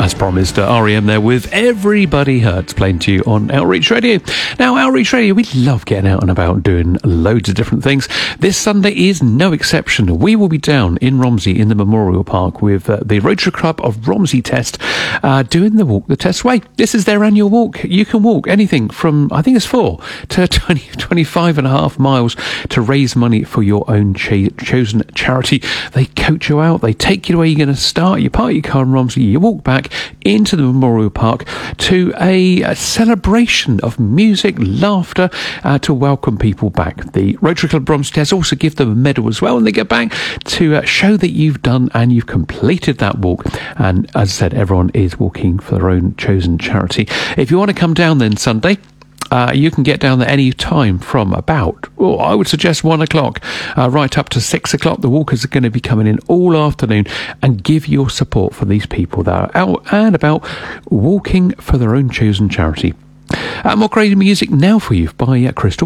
As promised, REM there with Everybody Hurts, playing to you on Outreach Radio. Now, Outreach Radio, we love getting out and about doing loads of different things. This Sunday is no exception. We will be down in Romsey in the Memorial Park with the Rotary Club of Romsey Test doing the Walk the Test Way. This is their annual walk. You can walk anything from, I think it's 4 to 25 and a half miles to raise money for your own chosen charity. They coach you out. They take you to where you're going to start. You park your car in Romsey. You walk back into the Memorial Park to a celebration of music, laughter, to welcome people back. The Rotary Club Romsey Test also give them a medal as well, and they get back to show that you've done and you've completed that walk. And as I said, everyone is walking for their own chosen charity. If you want to come down then Sunday, you can get down there any time from about, I would suggest 1 o'clock, right up to 6 o'clock. The walkers are going to be coming in all afternoon and give your support for these people that are out and about walking for their own chosen charity. More great music now for you by Crystal.